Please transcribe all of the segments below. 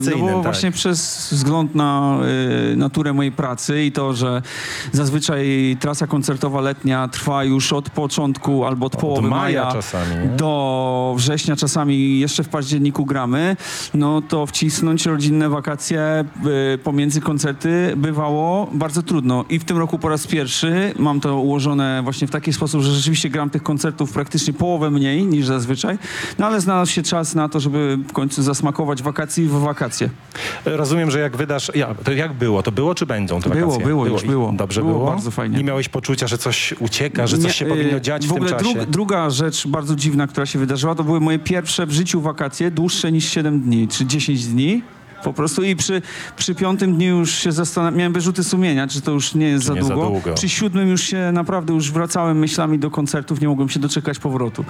No bo tak. właśnie przez wzgląd na naturę mojej pracy i to, że zazwyczaj trasa koncertowa letnia trwa już od początku albo od połowy maja czasami, nie? do września, czasami jeszcze w październiku gramy, no to wcisnąć rodzinne wakacje pomiędzy koncerty bywało bardzo trudno. I w tym roku po raz pierwszy mam to ułożone właśnie w taki sposób, że rzeczywiście gram tych koncertów praktycznie połowę mniej niż zazwyczaj, no ale znalazł się czas na to, żeby w końcu zasmakować wakacji w wakacje. Rozumiem, że jak wydasz... to jak było? To było czy będą te wakacje? Było. Dobrze było? Bardzo fajnie. Nie miałeś poczucia, że coś ucieka, że coś się powinno dziać w tym czasie? Druga rzecz bardzo dziwna, która się wydarzyła, to były moje pierwsze w życiu wakacje dłuższe niż 7 dni, czy 10 dni. Po prostu i przy 5. dniu już się miałem wyrzuty sumienia, czy to już nie jest za długo. Przy 7. już się naprawdę już wracałem myślami do koncertów, nie mogłem się doczekać powrotu.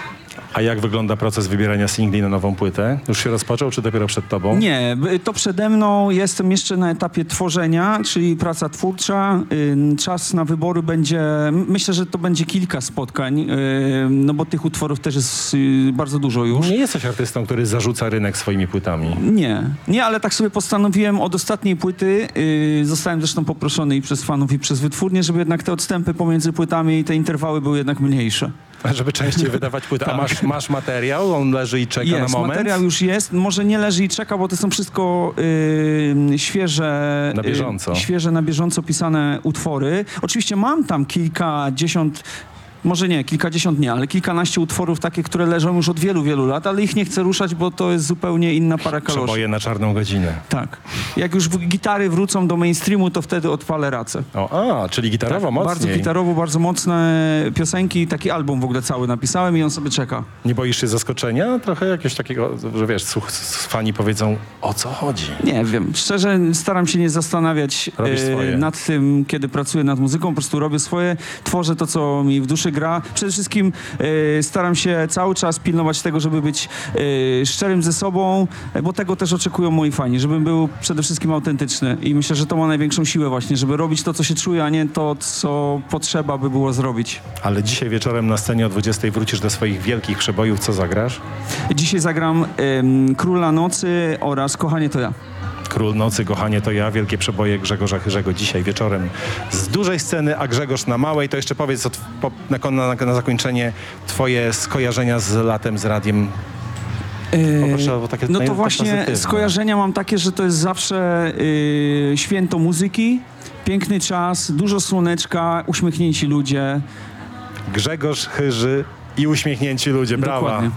A jak wygląda proces wybierania singli na nową płytę? Już się rozpoczął, czy dopiero przed tobą? Nie, to przede mną. Jestem jeszcze na etapie tworzenia, czyli praca twórcza. Czas na wybory będzie, myślę, że to będzie kilka spotkań, no bo tych utworów też jest bardzo dużo już. Nie jesteś artystą, który zarzuca rynek swoimi płytami. Nie, ale tak sobie postanowiłem od ostatniej płyty. Zostałem zresztą poproszony i przez fanów, i przez wytwórnię, żeby jednak te odstępy pomiędzy płytami i te interwały były jednak mniejsze. Żeby częściej wydawać płytę. A masz materiał? On leży i czeka na moment? Materiał już jest. Może nie leży i czeka, bo to są wszystko świeże... Na bieżąco. Świeże, na bieżąco pisane utwory. Oczywiście mam tam kilkadziesiąt... Może nie, kilkadziesiąt nie, ale kilkanaście utworów takie, które leżą już od wielu, wielu lat, ale ich nie chcę ruszać, bo to jest zupełnie inna para kaloszy. Przeboje na czarną godzinę. Tak. Jak już gitary wrócą do mainstreamu, to wtedy odpalę racę. Czyli gitarowo tak, mocniej. Bardzo gitarowo, bardzo mocne piosenki. Taki album w ogóle cały napisałem i on sobie czeka. Nie boisz się zaskoczenia? Trochę jakiegoś takiego, że wiesz, fani powiedzą, o co chodzi? Nie wiem. Szczerze staram się nie zastanawiać nad tym, kiedy pracuję nad muzyką. Po prostu robię swoje, tworzę to, co mi w duszy gra. Przede wszystkim staram się cały czas pilnować tego, żeby być szczerym ze sobą, bo tego też oczekują moi fani, żebym był przede wszystkim autentyczny i myślę, że to ma największą siłę właśnie, żeby robić to, co się czuje, a nie to, co potrzeba by było zrobić. Ale dzisiaj wieczorem na scenie o 20 wrócisz do swoich wielkich przebojów. Co zagrasz? Dzisiaj zagram Króla Nocy oraz Kochanie to ja. Król Nocy, Kochanie to ja, wielkie przeboje Grzegorza Chyrzego dzisiaj wieczorem z dużej sceny, a Grzegorz na małej. To jeszcze powiedz na zakończenie twoje skojarzenia z latem, z radiem. Poproszę, takie no to właśnie skojarzenia mam takie, że to jest zawsze święto muzyki, piękny czas, dużo słoneczka, uśmiechnięci ludzie. Grzegorz Chyży i uśmiechnięci ludzie. Brawa. Dokładnie.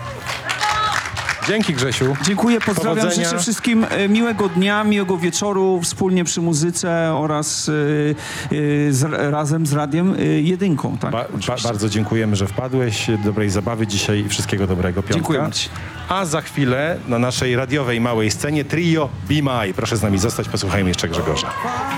Dzięki, Grzesiu. Dziękuję, pozdrawiam, Powodzenia. życzę wszystkim miłego dnia, miłego wieczoru, wspólnie przy muzyce oraz razem z Radiem Jedynką. Tak, bardzo dziękujemy, że wpadłeś. Dobrej zabawy dzisiaj i wszystkiego dobrego. Piątka. Dziękuję bardzo. A za chwilę na naszej radiowej małej scenie trio Be My. Proszę z nami zostać, posłuchajmy jeszcze Grzegorza.